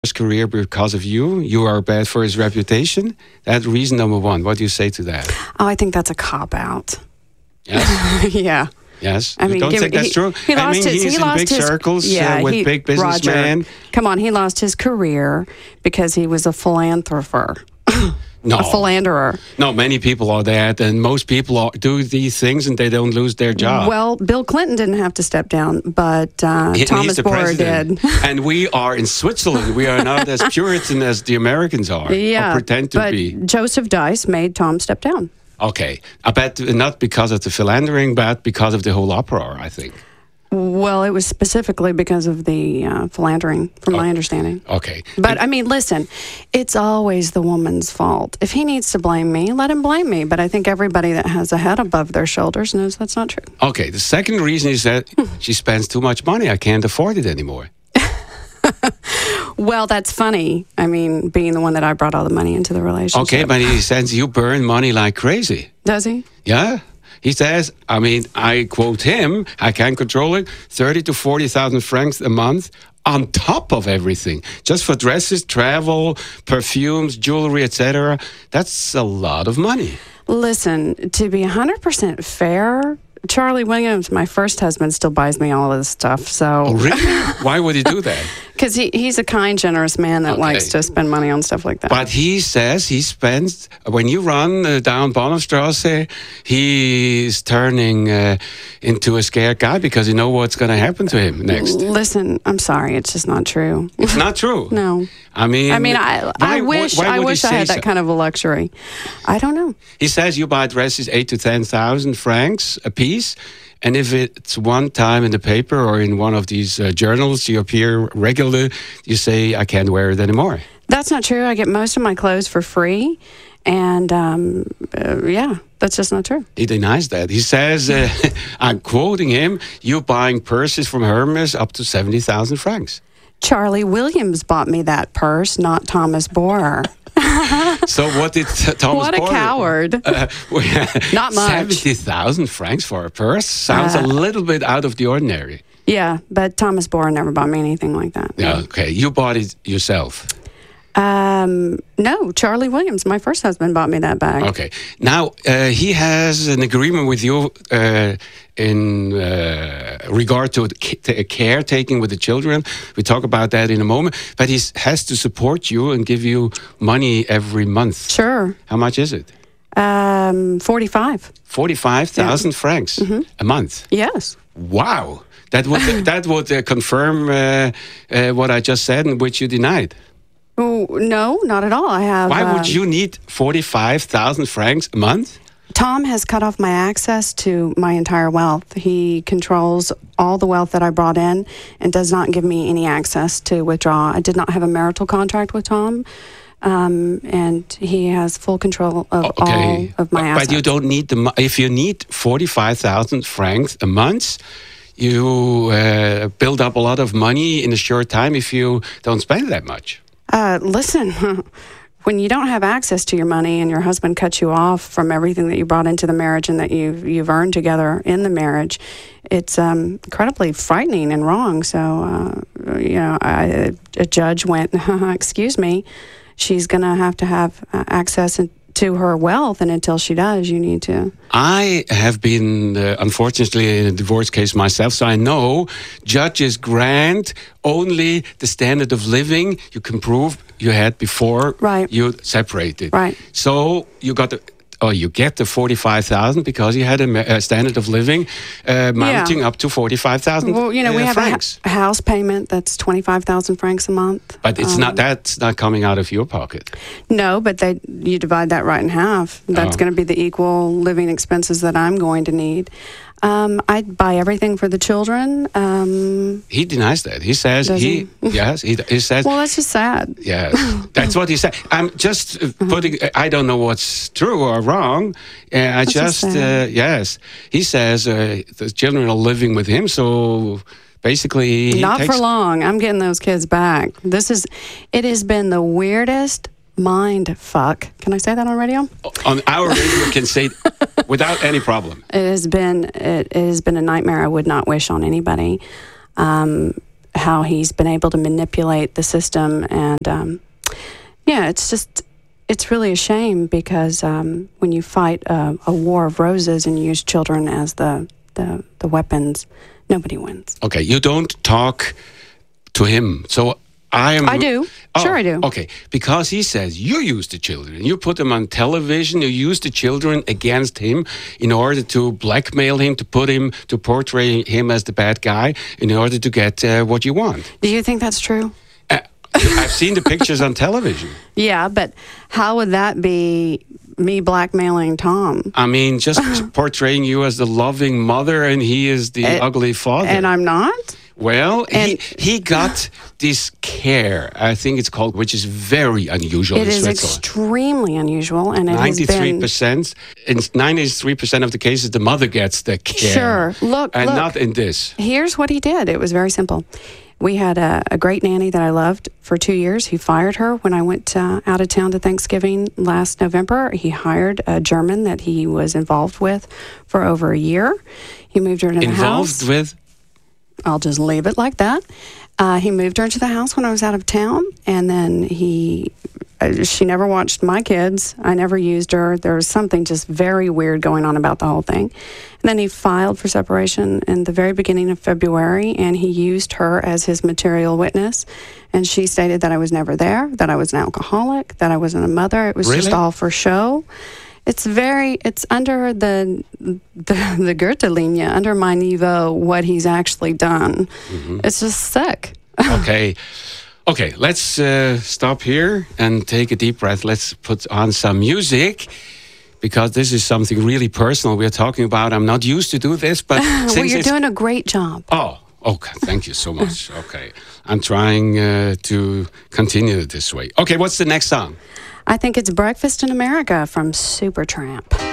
his career because of you. You are bad for his reputation. That's reason number one. What do you say to that? Oh, I think that's a cop-out. Yes? Yeah. Yes? I mean, you don't think that's true? He lost he's in big circles with big businessmen. Roger, come on, he lost his career because he was a philanthropist. No. A philanderer. No, many people are that, and most people do these things and they don't lose their job. Well, Bill Clinton didn't have to step down, but Thomas Borer did. And we are in Switzerland. We are not as Puritan as the Americans are. Yeah, or pretend to be. Joseph Dice made Tom step down. Okay. I bet not because of the philandering, but because of the whole uproar, I think. Well, it was specifically because of the philandering, from my understanding. Okay. But, I mean, listen, it's always the woman's fault. If he needs to blame me, let him blame me. But I think everybody that has a head above their shoulders knows that's not true. Okay. The second reason is that she spends too much money. I can't afford it anymore. Well, that's funny. I mean, being the one that I brought all the money into the relationship. Okay, but he says you burn money like crazy. Does he? Yeah. He says, I quote him, I can control it, 30 to 40,000 francs a month on top of everything. Just for dresses, travel, perfumes, jewelry, etc. That's a lot of money. Listen, to be 100% fair, Charlie Williams, my first husband, still buys me all of this stuff. So, oh, really? Why would he do that? Because he's a kind, generous man that likes to spend money on stuff like that. But he says he spends, when you run down Bahnhofstrasse, he's turning into a scared guy because you know what's going to happen to him next. Listen, I'm sorry, it's just not true. It's not true? No. I wish I had that kind of a luxury. I don't know. He says you buy dresses 8,000 to 10,000 francs a piece. And if it's one time in the paper or in one of these journals, you appear regularly, you say, I can't wear it anymore. That's not true. I get most of my clothes for free. And, that's just not true. He denies that. He says, I'm quoting him, you're buying purses from Hermes up to 70,000 francs. Charlie Williams bought me that purse, not Thomas Borer. So what did Thomas What a Borer, coward. Not much. 70,000 francs for a purse? Sounds a little bit out of the ordinary. Yeah, but Thomas Borer never bought me anything like that. Yeah, okay. You bought it yourself? No, Charlie Williams, my first husband, bought me that bag. Okay. Now, he has an agreement with you in regard to caretaking with the children. We talk about that in a moment. But he has to support you and give you money every month. Sure. How much is it? 45. 45,000 francs a month? Yes. Wow. That would confirm what I just said and which you denied. Oh, no, not at all. I have. Why would you need 45,000 francs a month? Tom has cut off my access to my entire wealth. He controls all the wealth that I brought in and does not give me any access to withdraw. I did not have a marital contract with Tom, and he has full control of all of my assets. But you don't need if you need 45,000 francs a month, you build up a lot of money in a short time if you don't spend that much. Listen, when you don't have access to your money and your husband cuts you off from everything that you brought into the marriage and that you've earned together in the marriage, it's incredibly frightening and wrong. So, a judge went, excuse me, she's going to have access to her wealth, and until she does, you need to. I have been, unfortunately, in a divorce case myself, so I know judges grant only the standard of living you can prove you had before you separated. Right. So you get the 45,000 because you had a standard of living mounting up to 45,000 Well, we have francs. a house payment that's 25,000 francs a month. But it's that's not coming out of your pocket. No, but you divide that right in half. That's going to be the equal living expenses that I'm going to need. I buy everything for the children. He denies that. He says he says. Well, that's just sad. Yes, that's what he said. I'm just putting. I don't know what's true or wrong. Yes, he says the children are living with him, so. Basically, not for long. I'm getting those kids back. It has been the weirdest mind fuck. Can I say that on radio? On our radio, you can say it without any problem. It has been a nightmare I would not wish on anybody. how he's been able to manipulate the system. And yeah, it's really a shame because when you fight a war of roses and you use children as the weapons, nobody wins. Okay, you don't talk to him. So I do. Sure, I do. Okay, because he says you use the children. You put them on television. You use the children against him in order to blackmail him, to portray him as the bad guy in order to get what you want. Do you think that's true? I've seen the pictures on television. Yeah, but how would that be me blackmailing Tom? I mean, just portraying you as the loving mother and he is the ugly father. And I'm not? Well, he got this care, I think it's called, which is very unusual in Switzerland. It is extremely unusual, and it 93%. In 93% of the cases, the mother gets the care. Sure. Look. Not in this. Here's what he did. It was very simple. We had a great nanny that I loved for 2 years. He fired her when I went out of town to Thanksgiving last November. He hired a German that he was involved with for over a year. He moved her into the house. Involved with? I'll just leave it like that. He moved her into the house when I was out of town, and then she never watched my kids. I never used her. There was something just very weird going on about the whole thing. And then he filed for separation in the very beginning of February, and he used her as his material witness. And she stated that I was never there, that I was an alcoholic, that I wasn't a mother. It was just all for show. It's under the Goethe-Linie, under my niveau, what he's actually done. Mm-hmm. It's just sick. Okay, let's stop here and take a deep breath. Let's put on some music, because this is something really personal we're talking about. I'm not used to do this, but well, you're doing a great job. Oh, okay. Thank you so much. Okay. I'm trying to continue it this way. Okay, what's the next song? I think it's Breakfast in America from Supertramp.